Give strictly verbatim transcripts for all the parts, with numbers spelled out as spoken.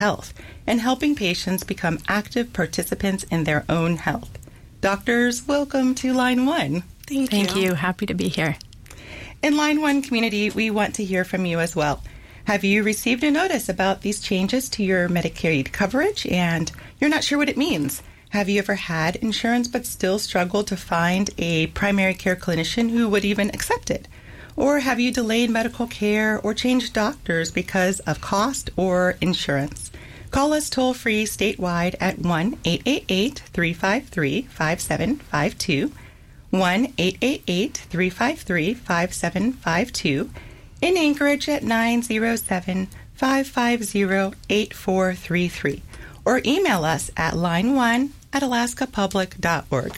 health and helping patients become active participants in their own health. Doctors, welcome to Line One. Thank, Thank you. you. Happy to be here. In Line One community, we want to hear from you as well. Have you received a notice about these changes to your Medicaid coverage and you're not sure what it means? Have you ever had insurance but still struggled to find a primary care clinician who would even accept it? Or have you delayed medical care or changed doctors because of cost or insurance? Call us toll-free statewide at one eight eight eight, three five three, five seven five two, one eight eight eight, three five three, five seven five two, in Anchorage at nine zero seven, five five zero, eight four three three, or email us at line one at alaska public dot org.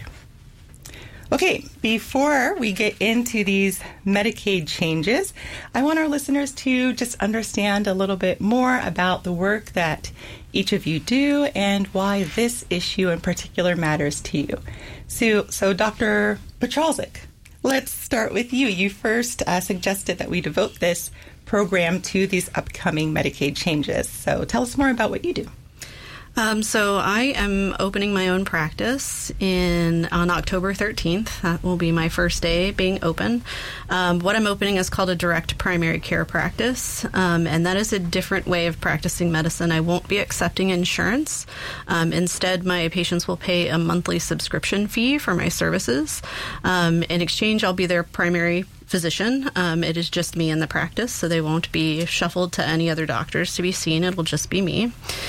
Okay, before we get into these Medicaid changes, I want our listeners to just understand a little bit more about the work that each of you do and why this issue in particular matters to you. So, so Doctor Petralczyk, let's start with you. You first uh, suggested that we devote this program to these upcoming Medicaid changes. So tell us more about what you do. Um, so I am opening my own practice in on October thirteenth. That will be my first day being open. Um, what I'm opening is called a direct primary care practice, um, and that is a different way of practicing medicine. I won't be accepting insurance. Um, instead, my patients will pay a monthly subscription fee for my services. Um, in exchange, I'll be their primary physician. Um, it is just me in the practice, so they won't be shuffled to any other doctors to be seen. It will just be me.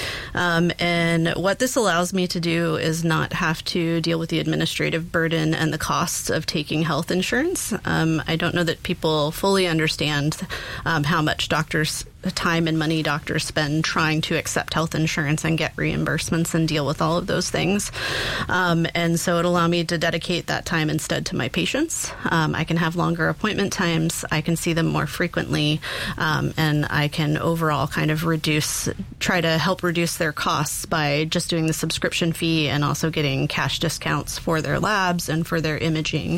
Um, and what this allows me to do is not have to deal with the administrative burden and the costs of taking health insurance. Um, I don't know that people fully understand um, how much doctors time and money doctors spend trying to accept health insurance and get reimbursements and deal with all of those things. Um, and so it allowed me to dedicate that time instead to my patients. Um, I can have longer appointment times. I can see them more frequently. Um, and I can overall kind of reduce, try to help reduce their costs by just doing the subscription fee and also getting cash discounts for their labs and for their imaging.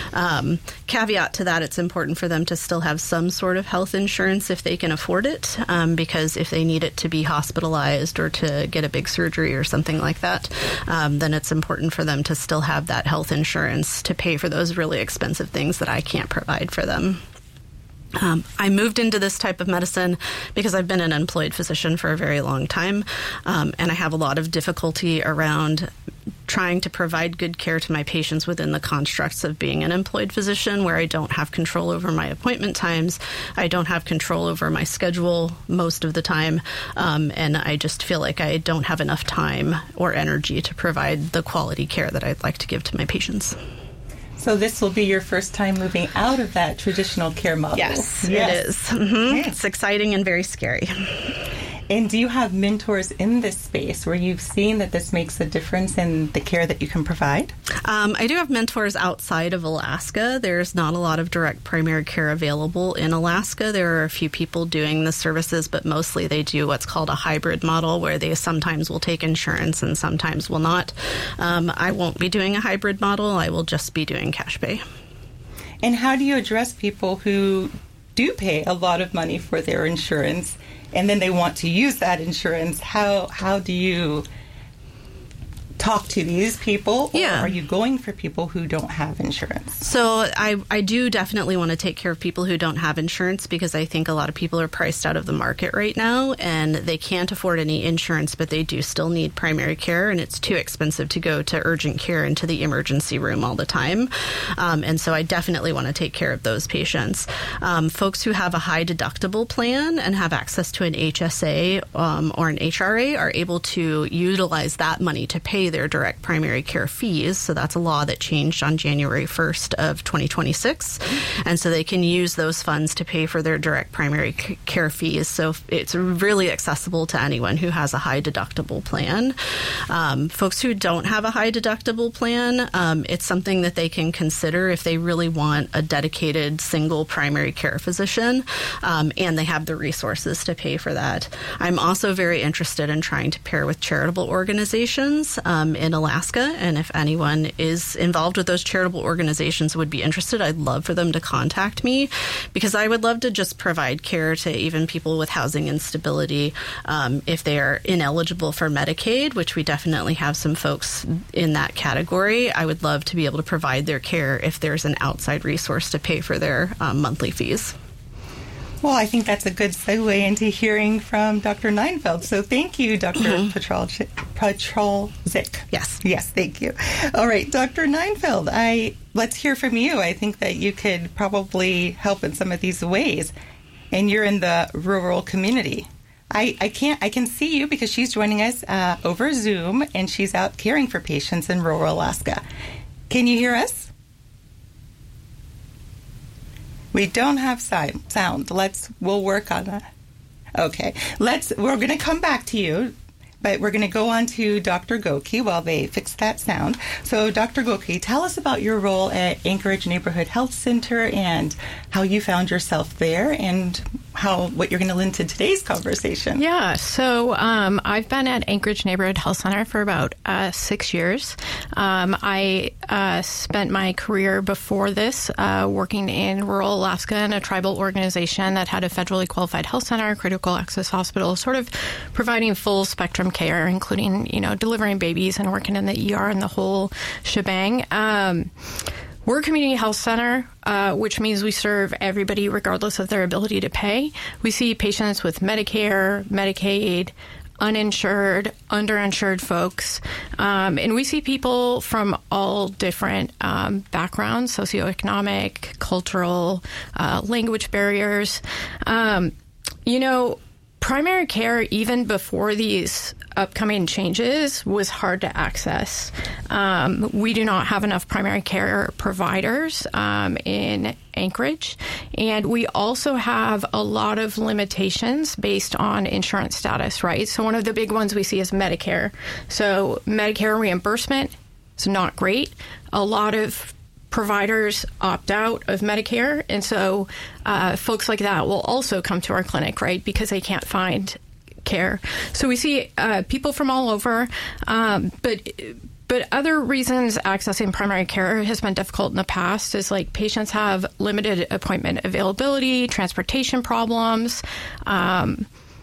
Um, caveat to that, it's important for them to still have some sort of health insurance if they can afford it. It, um, because if they need it to be hospitalized or to get a big surgery or something like that, um, then it's important for them to still have that health insurance to pay for those really expensive things that I can't provide for them. Um, I moved into this type of medicine because I've been an employed physician for a very long time, um, and I have a lot of difficulty around trying to provide good care to my patients within the constructs of being an employed physician, where I don't have control over my appointment times, I don't have control over my schedule most of the time, um, and I just feel like I don't have enough time or energy to provide the quality care that I'd like to give to my patients. So this will be your first time moving out of that traditional care model. Yes, yes. It is. Mm-hmm. Yes. It's exciting and very scary. And do you have mentors in this space where you've seen that this makes a difference in the care that you can provide? Um, I do have mentors outside of Alaska. There's not a lot of direct primary care available in Alaska. There are a few people doing the services, but mostly they do what's called a hybrid model, where they sometimes will take insurance and sometimes will not. Um, I won't be doing a hybrid model. I will just be doing cash pay. And how do you address people who do pay a lot of money for their insurance and then they want to use that insurance? How how do you talk to these people, or yeah. are you going for people who don't have insurance? So I, I do definitely want to take care of people who don't have insurance, because I think a lot of people are priced out of the market right now and they can't afford any insurance, but they do still need primary care, and it's too expensive to go to urgent care and to the emergency room all the time. Um, and so I definitely want to take care of those patients. Um, folks who have a high deductible plan and have access to an H S A um, or an H R A are able to utilize that money to pay their direct primary care fees. So that's a law that changed on January first of twenty twenty-six. And so they can use those funds to pay for their direct primary care fees. So it's really accessible to anyone who has a high deductible plan. Um, folks who don't have a high deductible plan, um, it's something that they can consider if they really want a dedicated single primary care physician, um, and they have the resources to pay for that. I'm also very interested in trying to pair with charitable organizations. Um, um, in Alaska. And if anyone is involved with those charitable organizations would be interested, I'd love for them to contact me, because I would love to just provide care to even people with housing instability um, if they are ineligible for Medicaid, which we definitely have some folks in that category. I would love to be able to provide their care if there's an outside resource to pay for their um, monthly fees. Well, I think that's a good segue into hearing from Doctor Neinfeld. So thank you, Doctor Mm-hmm. Petrolzik. Yes. Yes, thank you. All right, Doctor Neinfeld, I let's hear from you. I think that you could probably help in some of these ways. And you're in the rural community. I, I can't I can see you because she's joining us uh, over Zoom, and she's out caring for patients in rural Alaska. Can you hear us? We don't have sound. Let's, we'll work on that. Okay. Let's, we're going to come back to you, but we're going to go on to Doctor Gokey while they fix that sound. So, Doctor Gokey, tell us about your role at Anchorage Neighborhood Health Center and how you found yourself there and how what you're going to lend to today's conversation. Yeah, so um, I've been at Anchorage Neighborhood Health Center for about uh, six years. Um, I uh, spent my career before this uh, working in rural Alaska in a tribal organization that had a federally qualified health center, critical access hospital, sort of providing full spectrum care, including, you know, delivering babies and working in the E R and the whole shebang. Um, We're a community health center, uh, which means we serve everybody regardless of their ability to pay. We see patients with Medicare, Medicaid, uninsured, underinsured folks, um, and we see people from all different um, backgrounds, socioeconomic, cultural, uh, language barriers. Um, you know, primary care, even before these upcoming changes, was hard to access. Um, we do not have enough primary care providers um, in Anchorage, and we also have a lot of limitations based on insurance status, right? So one of the big ones we see is Medicare. So Medicare reimbursement is not great. A lot of providers opt out of Medicare, and so uh, folks like that will also come to our clinic, right, because they can't find care. So we see uh, people from all over, um, but but other reasons accessing primary care has been difficult in the past is like patients have limited appointment availability, transportation problems, um,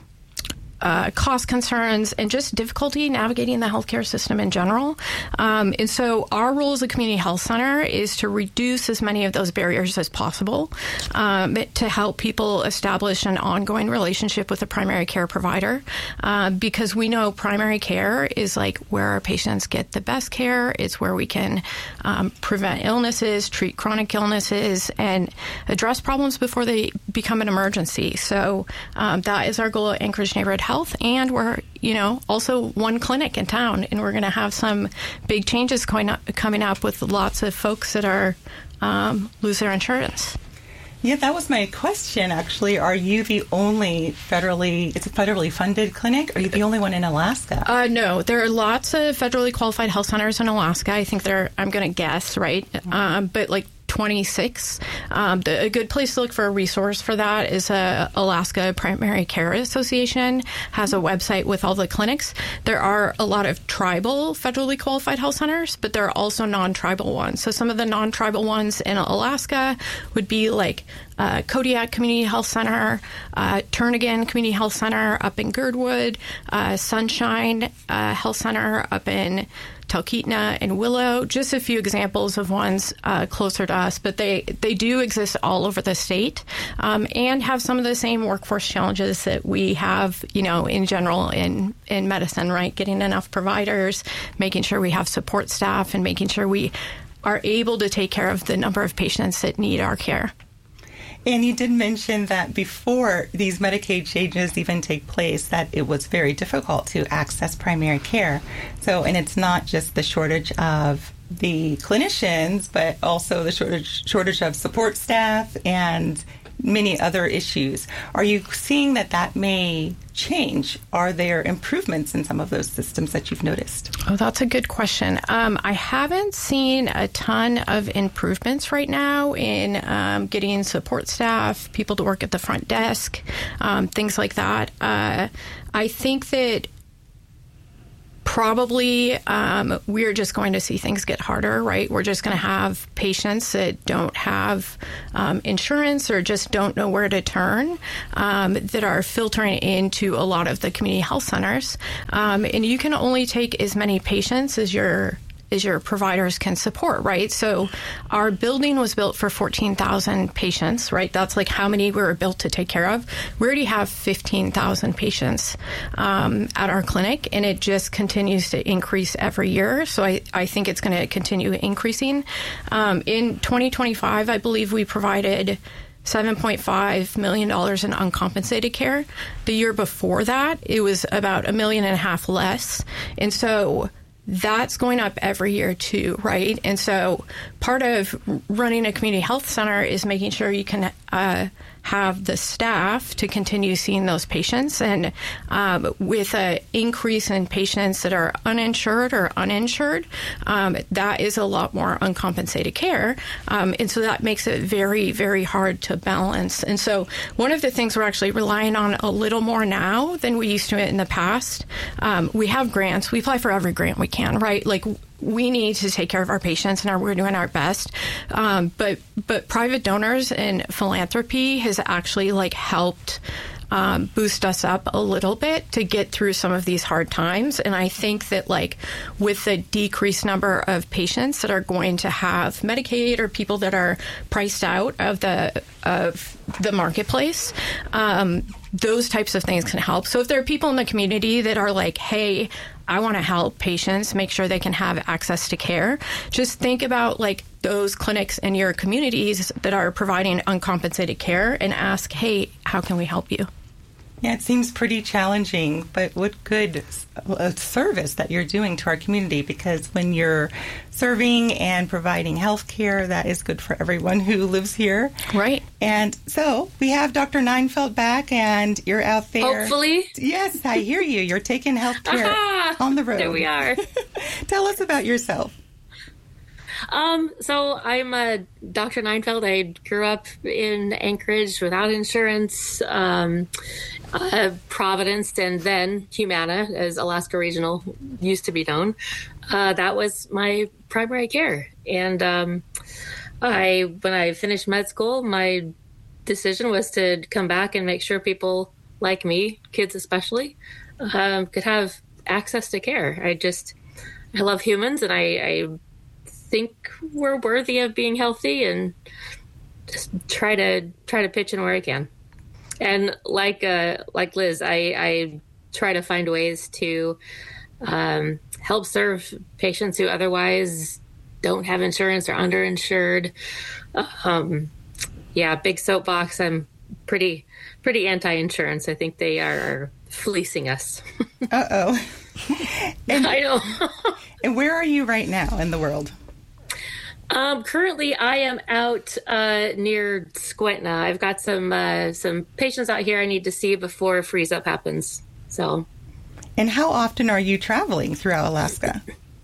Uh, cost concerns, and just difficulty navigating the healthcare system in general. Um, and so our role as a community health center is to reduce as many of those barriers as possible um, to help people establish an ongoing relationship with a primary care provider, uh, because we know primary care is like where our patients get the best care. It's where we can um, prevent illnesses, treat chronic illnesses, and address problems before they become an emergency. So um, that is our goal at Anchorage Neighborhood Health, and we're, you know, also one clinic in town, and we're going to have some big changes going up, coming up with lots of folks that are um, lose their insurance. Yeah, that was my question, actually. Are you the only federally, it's a federally funded clinic? Are you the only one in Alaska? Uh, no, there are lots of federally qualified health centers in Alaska. I think there, I'm going to guess, right? Mm-hmm. Um, but like twenty-six. Um, the, a good place to look for a resource for that is uh, Alaska Primary Care Association has a website with all the clinics. There are a lot of tribal federally qualified health centers, but there are also non-tribal ones. So some of the non-tribal ones in Alaska would be like uh, Kodiak Community Health Center, uh, Turnagain Community Health Center up in Girdwood, uh, Sunshine uh, Health Center up in Talkeetna and Willow, just a few examples of ones uh, closer to us, but they, they do exist all over the state um, and have some of the same workforce challenges that we have, you know, in general in, in medicine, right? Getting enough providers, making sure we have support staff, and making sure we are able to take care of the number of patients that need our care. And you did mention that before these Medicaid changes even take place, that it was very difficult to access primary care. So, and it's not just the shortage of the clinicians, but also the shortage shortage of support staff and many other issues. Are you seeing that that may change? Are there improvements in some of those systems that you've noticed? Oh, that's a good question. Um, I haven't seen a ton of improvements right now in um, getting support staff, people to work at the front desk, um, things like that. Uh, I think that probably um, we're just going to see things get harder, right? We're just going to have patients that don't have um, insurance or just don't know where to turn um, that are filtering into a lot of the community health centers. Um, and you can only take as many patients as your as your providers can support, right? So our building was built for fourteen thousand patients, right? That's like how many we were built to take care of. We already have fifteen thousand patients um, at our clinic, and it just continues to increase every year. So I, I think it's going to continue increasing. Um, in twenty twenty-five, I believe we provided seven point five million dollars in uncompensated care. The year before that, it was about a million and a half less. And so that's going up every year too, right? And so part of running a community health center is making sure you can uh, have the staff to continue seeing those patients. And um, with an increase in patients that are uninsured or uninsured, um, that is a lot more uncompensated care. Um, and so that makes it very, very hard to balance. And so one of the things we're actually relying on a little more now than we used to in the past, um, we have grants. We apply for every grant we can, right? Like, we need to take care of our patients, and we're doing our best. Um, but but private donors and philanthropy has actually like helped um, boost us up a little bit to get through some of these hard times. And I think that like with the decreased number of patients that are going to have Medicaid or people that are priced out of the of the marketplace, um, those types of things can help. So if there are people in the community that are like, hey, I want to help patients make sure they can have access to care, just think about like those clinics in your communities that are providing uncompensated care and ask, hey, how can we help you? Yeah, it seems pretty challenging, but what good uh, service that you're doing to our community, because when you're serving and providing health care, that is good for everyone who lives here. Right. And so we have Doctor Neinfeld back, and you're out there. Hopefully. Yes, I hear you. You're taking health care Aha! on the road. There we are. Tell us about yourself. Um, so I'm uh, Doctor Neinfeld. I grew up in Anchorage without insurance, um, uh, Providence, and then Humana, as Alaska Regional used to be known. Uh, that was my primary care. And um, I, when I finished med school, my decision was to come back and make sure people like me, kids especially, um, could have access to care. I just, I love humans, and I, I think we're worthy of being healthy, and just try to try to pitch in where I can. And like uh, like Liz, I, I try to find ways to um, help serve patients who otherwise don't have insurance or underinsured. Um, yeah, big soapbox. I'm pretty pretty anti-insurance. I think they are fleecing us. Uh oh. I know. And where are you right now in the world? Um, currently, I am out uh, near Squetna. I've got some uh, some patients out here I need to see before freeze up happens. So, and how often are you traveling throughout Alaska?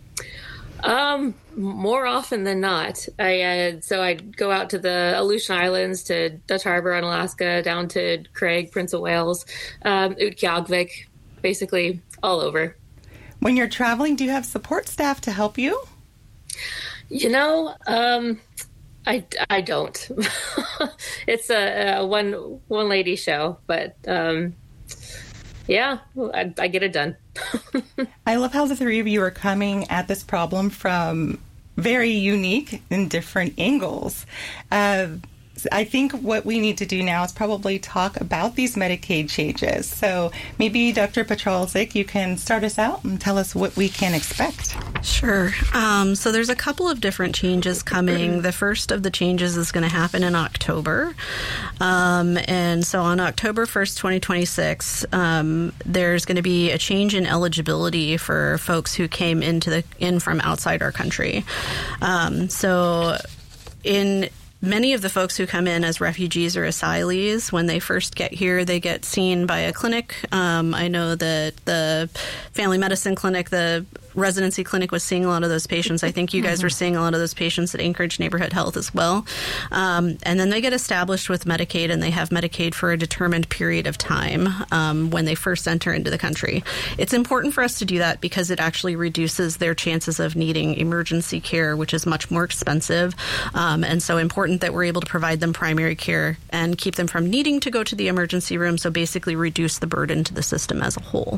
Um, more often than not. I uh, so I go out to the Aleutian Islands, to Dutch Harbor in Alaska, down to Craig, Prince of Wales, um, Utqiagvik, basically all over. When you're traveling, do you have support staff to help you? You know, um, I, I don't. It's a, a one one lady show, but um, yeah, I, I get it done. I love how the three of you are coming at this problem from very unique and different angles. Uh, I think what we need to do now is probably talk about these Medicaid changes. So maybe Doctor Petrolzik, you can start us out and tell us what we can expect. Sure. Um, so there's a couple of different changes coming. The first of the changes is going to happen in October. Um, and so on October first, twenty twenty-six, um, there's going to be a change in eligibility for folks who came into the in from outside our country. Um, so in Many of the folks who come in as refugees or asylees, when they first get here, they get seen by a clinic. Um, I know that the family medicine clinic, the residency clinic was seeing a lot of those patients. I think you guys mm-hmm. were seeing a lot of those patients at Anchorage Neighborhood Health as well. Um, and then they get established with Medicaid, and they have Medicaid for a determined period of time um, when they first enter into the country. It's important for us to do that because it actually reduces their chances of needing emergency care, which is much more expensive. Um, and so important that we're able to provide them primary care and keep them from needing to go to the emergency room, so basically reduce the burden to the system as a whole.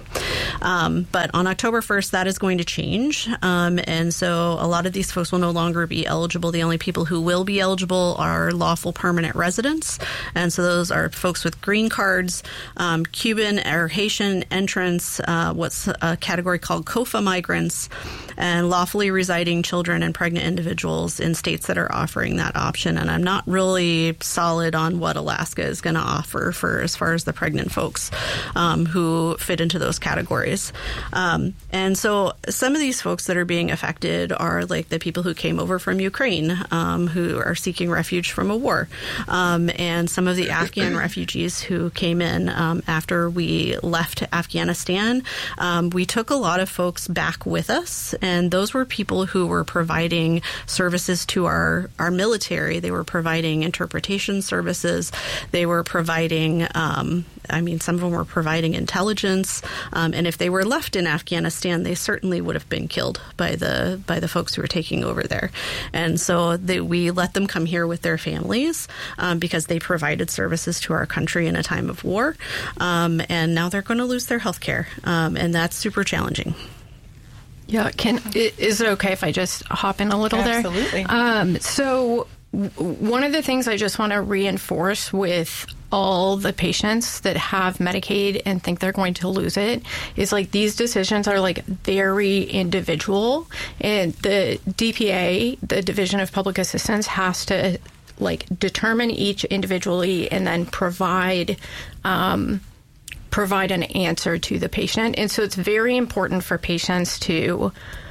Um, but on October first, that is going to change. Um, and so a lot of these folks will no longer be eligible. The only people who will be eligible are lawful permanent residents. And so those are folks with green cards, um, Cuban or Haitian entrants, uh, what's a category called C O F A migrants, and lawfully residing children and pregnant individuals in states that are offering that option. And I'm not really solid on what Alaska is going to offer for as far as the pregnant folks um, who fit into those categories. Um, and so some of these folks that are being affected are like the people who came over from Ukraine, um, who are seeking refuge from a war, um, and some of the Afghan refugees who came in um, after we left Afghanistan. Um, we took a lot of folks back with us, and those were people who were providing services to our, our military. They were providing interpretation services. They were providing, um, I mean, some of them were providing intelligence. Um, and if they were left in Afghanistan, they certainly would have been killed by the by the folks who were taking over there. And so they, we let them come here with their families um, because they provided services to our country in a time of war. Um, and now they're going to lose their health care. Um, and that's super challenging. Yeah, can is it okay if I just hop in a little Absolutely. there? Absolutely. Um, so w- one of the things I just want to reinforce with all the patients that have Medicaid and think they're going to lose it is like these decisions are like very individual, and the D P A, the Division of Public Assistance, has to like determine each individually and then provide um, provide an answer to the patient. And so it's very important for patients to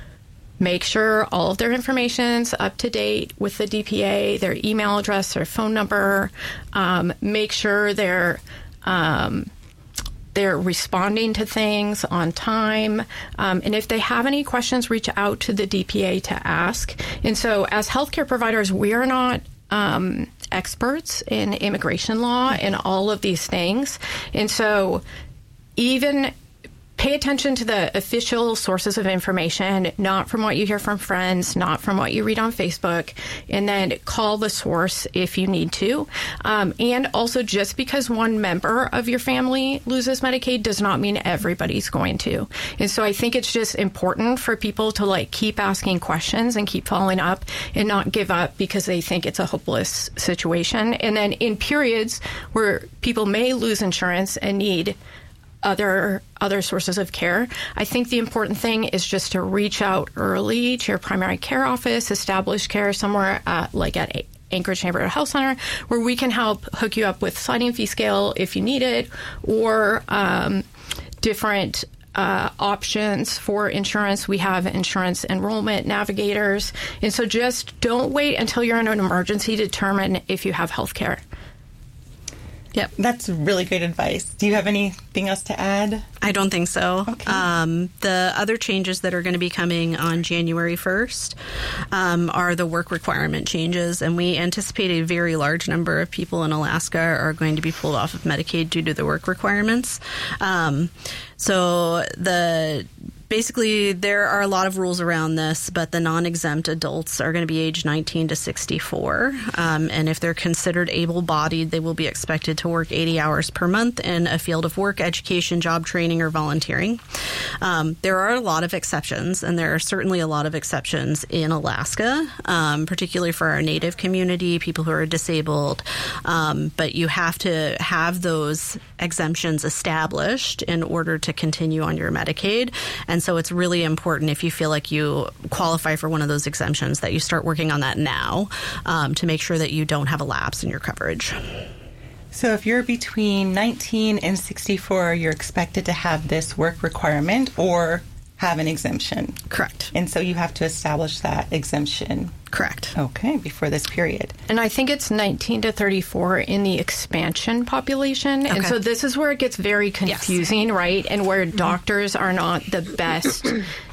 make sure all of their information's up to date with the D P A, their email address, their phone number, um, make sure they're um, they're responding to things on time. Um, and if they have any questions, reach out to the D P A to ask. And so as healthcare providers, we are not um, experts in immigration law and all of these things. And so even pay attention to the official sources of information, not from what you hear from friends, not from what you read on Facebook, and then call the source if you need to. Um, and also, just because one member of your family loses Medicaid does not mean everybody's going to. And so I think it's just important for people to like keep asking questions and keep following up and not give up because they think it's a hopeless situation. And then in periods where people may lose insurance and need other other sources of care, I think the important thing is just to reach out early to your primary care office, establish care somewhere at, like at Anchorage Neighborhood Health Center, where we can help hook you up with sliding fee scale if you need it, or um, different uh, options for insurance. We have insurance enrollment navigators. And so just don't wait until you're in an emergency to determine if you have health care. Yep. That's really great advice. Do you have anything else to add? I don't think so. Okay. Um, the other changes that are going to be coming on January first um, are the work requirement changes, and we anticipate a very large number of people in Alaska are going to be pulled off of Medicaid due to the work requirements. Um, so the Basically, there are a lot of rules around this, but the non-exempt adults are going to be age nineteen to sixty-four. Um, and if they're considered able-bodied, they will be expected to work eighty hours per month in a field of work, education, job training, or volunteering. Um, there are a lot of exceptions, and there are certainly a lot of exceptions in Alaska, um, particularly for our Native community, people who are disabled. Um, but you have to have those exemptions established in order to continue on your Medicaid. And so it's really important, if you feel like you qualify for one of those exemptions, that you start working on that now um, to make sure that you don't have a lapse in your coverage. So if you're between nineteen and sixty-four, you're expected to have this work requirement or have an exemption. Correct. And so you have to establish that exemption. Correct. Okay, before this period. And I think it's nineteen to thirty-four in the expansion population. Okay. And so this is where it gets very confusing, yes. right? And where doctors are not the best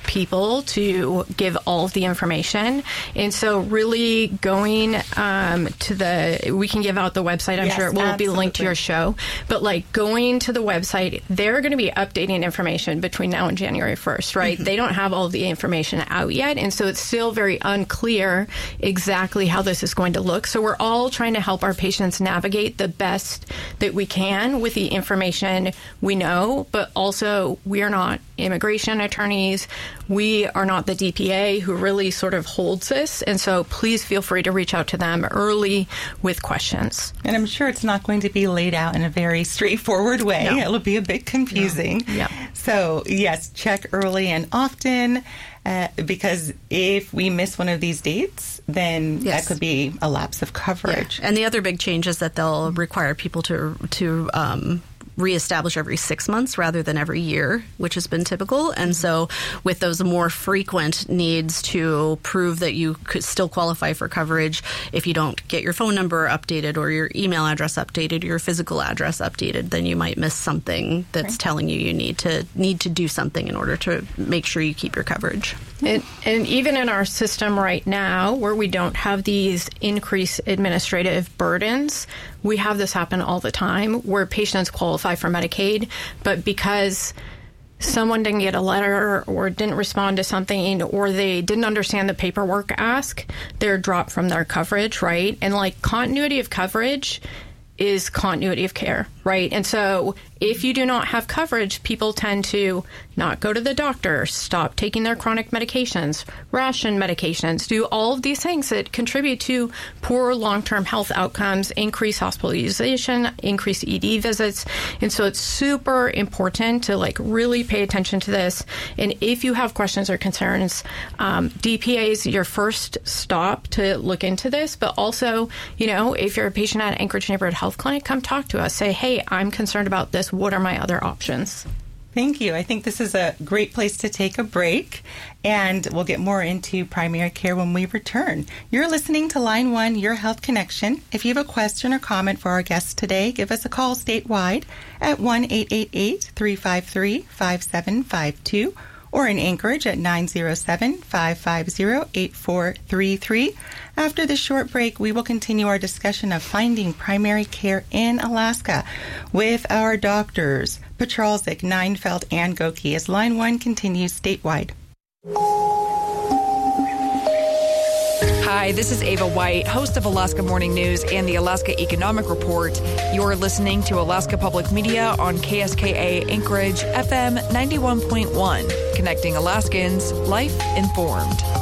people to give all of the information. And so really going um, to the, we can give out the website. I'm yes, sure it will absolutely. be linked to your show. But like going to the website, they're going to be updating information between now and January first, right? Mm-hmm. They don't have all of the information out yet. And so it's still very unclear exactly how this is going to look. So we're all trying to help our patients navigate the best that we can with the information we know, but also we are not immigration attorneys. We are not the D P A who really sort of holds this. And so please feel free to reach out to them early with questions. And I'm sure it's not going to be laid out in a very straightforward way. No. It'll be a bit confusing. No. Yeah. So, yes, check early and often. Uh, because if we miss one of these dates, then yes. that could be a lapse of coverage. Yeah. And the other big change is that they'll require people to to um, reestablish every six months rather than every year, which has been typical. And so with those more frequent needs to prove that you could still qualify for coverage, if you don't get your phone number updated or your email address updated, or your physical address updated, then you might miss something that's right. telling you you need to need to do something in order to make sure you keep your coverage. And, and even in our system right now, where we don't have these increased administrative burdens, we have this happen all the time where patients qualify for Medicaid, but because someone didn't get a letter or didn't respond to something or they didn't understand the paperwork ask, they're dropped from their coverage, right? And like continuity of coverage is continuity of care, right? And so if you do not have coverage, people tend to not go to the doctor, stop taking their chronic medications, ration medications, do all of these things that contribute to poor long-term health outcomes, increase hospitalization, increase E D visits. And so it's super important to like really pay attention to this. And if you have questions or concerns, um, D P A is your first stop to look into this. But also, you know, if you're a patient at Anchorage Neighborhood Health Clinic, come talk to us. Say, hey, I'm concerned about this. What are my other options? Thank you. I think this is a great place to take a break, and we'll get more into primary care when we return. You're listening to Line One, Your Health Connection. If you have a question or comment for our guests today, give us a call statewide at one eight eight eight, three five three, five seven five two or in Anchorage at nine zero seven, five five zero, eight four three three. After this short break, we will continue our discussion of finding primary care in Alaska with our doctors, Petralzik, Neinfeld, and Goki, as Line one continues statewide. Hi, this is Ava White, host of Alaska Morning News and the Alaska Economic Report. You're listening to Alaska Public Media on K S K A Anchorage F M ninety-one point one, connecting Alaskans, life informed.